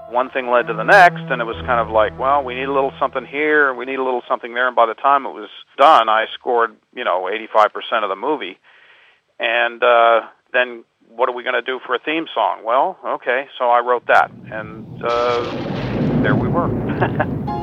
one thing led to the next, and it was kind of like, well, we need a little something here, we need a little something there, and by the time it was done, I scored, 85% of the movie. And then what are we going to do for a theme song? Well, okay, so I wrote that, and there we were.